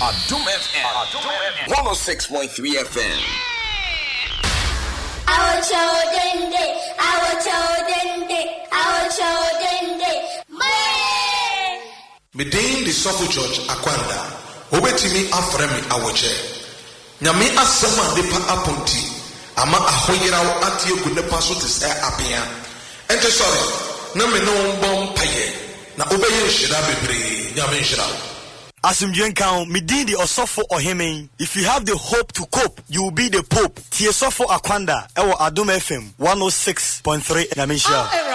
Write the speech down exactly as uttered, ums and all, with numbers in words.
Adum F M. one oh six point three F M. Our children day, our children day, our children day. Medin the Sofo Church Akwanda. Obetimi afremi awoche. Nyame asema depa aponti. Ama ahoyera wo atie gunepa so te say apia. Ente sorry. Na me no mbom paye. Na obeye hira bebre. Nyame hira. Asumdwen kan Medin the Osofo Ohemen. If you have the hope to cope, you will be the Pope. Tie Sofo Akwanda. Ewo Adum F M one oh six point three Nyame hira.